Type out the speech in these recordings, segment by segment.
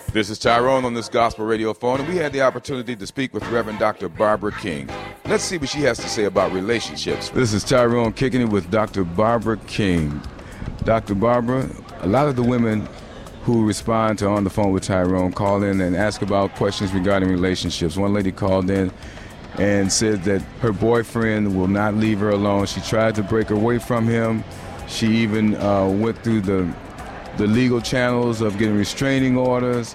This is Tyrone on this Gospel Radio Phone, and we had the opportunity to speak with Reverend Dr. Barbara King. Let's see what she has to say about relationships. This is Tyrone kicking it with Dr. Barbara King. Dr. Barbara, a lot of the women who respond to On the Phone with Tyrone call in and ask about questions regarding relationships. One lady called in and said that her boyfriend will not leave her alone. She tried to break away from him. She even went through the legal channels of getting restraining orders.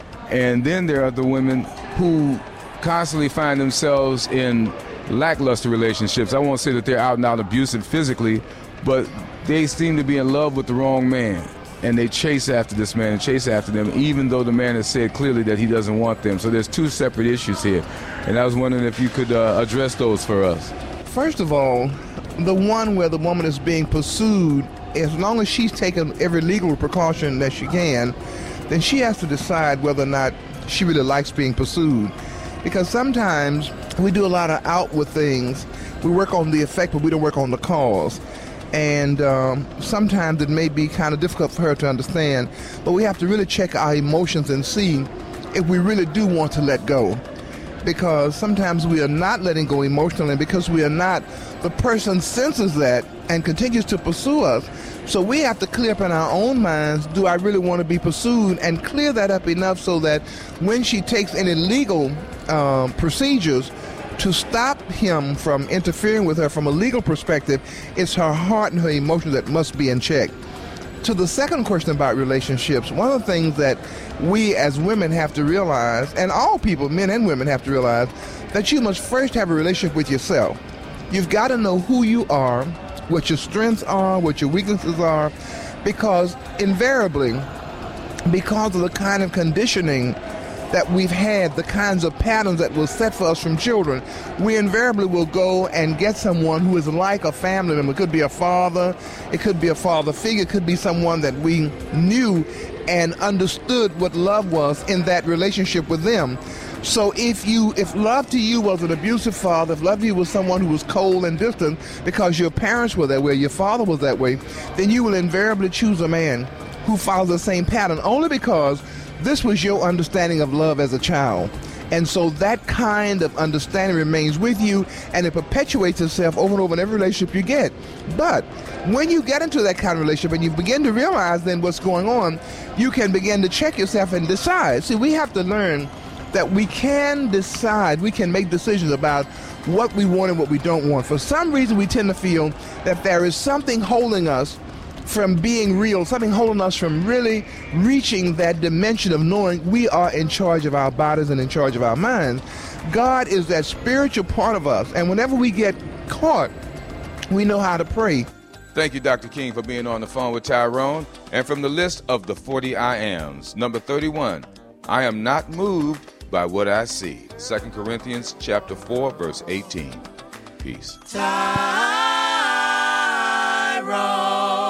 And then there are the women who constantly find themselves in lackluster relationships. I won't say that they're out and out abusive physically, but they seem to be in love with the wrong man. And they chase after this man and chase after them, even though the man has said clearly that he doesn't want them. So there's two separate issues here. And I was wondering if you could address those for us. First of all, the one where the woman is being pursued, as long as she's taken every legal precaution that she can, then she has to decide whether or not she really likes being pursued. Because sometimes we do a lot of outward things. We work on the effect, but we don't work on the cause. And sometimes it may be kind of difficult for her to understand, but we have to really check our emotions and see if we really do want to let go. Because sometimes we are not letting go emotionally, because we are not, the person senses that and continues to pursue us. So we have to clear up in our own minds, do I really want to be pursued, and clear that up enough so that when she takes any legal procedures to stop him from interfering with her from a legal perspective, it's her heart and her emotions that must be in check. To the second question about relationships, one of the things that we as women have to realize, and all people, men and women, have to realize, that you must first have a relationship with yourself. You've got to know who you are, what your strengths are, what your weaknesses are, because invariably, because of the kind of conditioning that we've had, the kinds of patterns that were set for us from children, we invariably will go and get someone who is like a family member. It could be a father, it could be a father figure, it could be someone that we knew and understood what love was in that relationship with them. So if love to you was an abusive father, if love to you was someone who was cold and distant because your parents were that way, your father was that way, then you will invariably choose a man who follows the same pattern, only because this was your understanding of love as a child. And so that kind of understanding remains with you, and it perpetuates itself over and over in every relationship you get. But when you get into that kind of relationship and you begin to realize then what's going on, you can begin to check yourself and decide. See, we have to learn that we can decide, we can make decisions about what we want and what we don't want. For some reason, we tend to feel that there is something holding us from being real, something holding us from really reaching that dimension of knowing we are in charge of our bodies and in charge of our minds. God is that spiritual part of us, and whenever we get caught, we know how to pray. Thank you, Dr. King, for being on the phone with Tyrone. And from the list of the 40 I Ams, number 31, I am not moved by what I see. 2 Corinthians chapter 4, verse 18. Peace. Tyrone.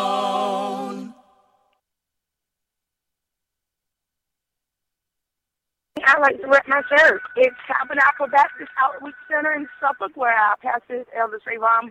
I like to rep my church. It's Tabernacle Baptist Outreach Center in Suffolk, where our pastor is Elder Trayvon